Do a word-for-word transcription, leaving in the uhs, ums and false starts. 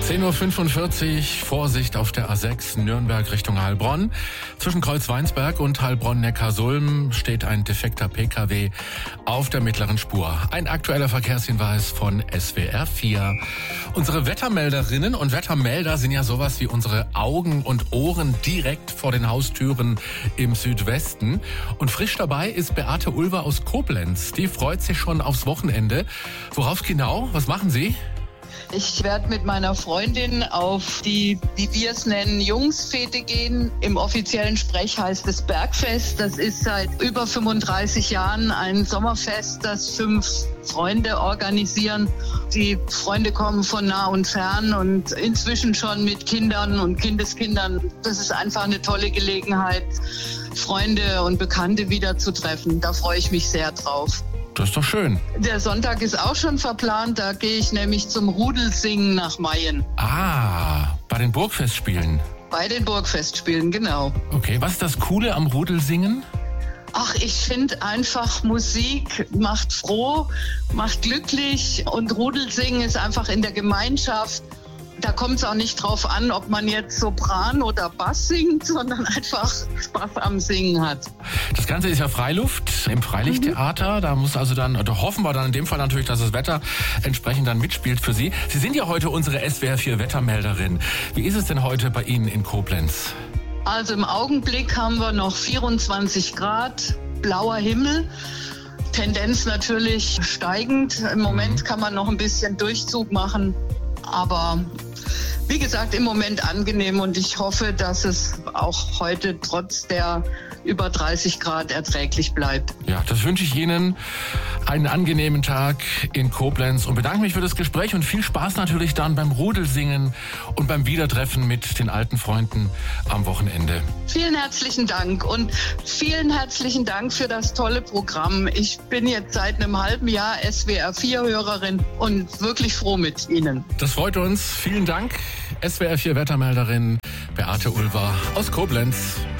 zehn Uhr fünfundvierzig, Vorsicht auf der A sechs Nürnberg Richtung Heilbronn. Zwischen Kreuzweinsberg und Heilbronn-Neckarsulm steht ein defekter P K W auf der mittleren Spur. Ein aktueller Verkehrshinweis von S W R vier. Unsere Wettermelderinnen und Wettermelder sind ja sowas wie unsere Augen und Ohren direkt vor den Haustüren im Südwesten. Und frisch dabei ist Beate Ulver aus Koblenz. Die freut sich schon aufs Wochenende. Worauf genau? Was machen Sie? Ich werde mit meiner Freundin auf die, wie wir es nennen, Jungsfete gehen. Im offiziellen Sprech heißt es Bergfest. Das ist seit über fünfunddreißig Jahren ein Sommerfest, das fünf Freunde organisieren. Die Freunde kommen von nah und fern und inzwischen schon mit Kindern und Kindeskindern. Das ist einfach eine tolle Gelegenheit, Freunde und Bekannte wiederzutreffen. Da freue ich mich sehr drauf. Das ist doch schön. Der Sonntag ist auch schon verplant. Da gehe ich nämlich zum Rudelsingen nach Mayen. Ah, bei den Burgfestspielen. Bei den Burgfestspielen, genau. Okay, was ist das Coole am Rudelsingen? Ach, ich finde einfach, Musik macht froh, macht glücklich und Rudelsingen ist einfach in der Gemeinschaft. Da kommt es auch nicht drauf an, ob man jetzt Sopran oder Bass singt, sondern einfach Spaß am Singen hat. Das Ganze ist ja Freiluft im Freilichttheater. Mhm. Da muss also dann, oder hoffen wir dann in dem Fall natürlich, dass das Wetter entsprechend dann mitspielt für Sie. Sie sind ja heute unsere S W R vier Wettermelderin. Wie ist es denn heute bei Ihnen in Koblenz? Also im Augenblick haben wir noch vierundzwanzig Grad, blauer Himmel. Tendenz natürlich steigend. Im Moment kann man noch ein bisschen Durchzug machen. Aber wie gesagt, im Moment angenehm und ich hoffe, dass es auch heute trotz der über dreißig Grad erträglich bleibt. Ja, das wünsche ich Ihnen. Einen angenehmen Tag in Koblenz und bedanke mich für das Gespräch und viel Spaß natürlich dann beim Rudelsingen und beim Wiedertreffen mit den alten Freunden am Wochenende. Vielen herzlichen Dank und vielen herzlichen Dank für das tolle Programm. Ich bin jetzt seit einem halben Jahr S W R vier Hörerin und wirklich froh mit Ihnen. Das freut uns. Vielen Dank. S W R vier Wettermelderin Beate Ulver aus Koblenz.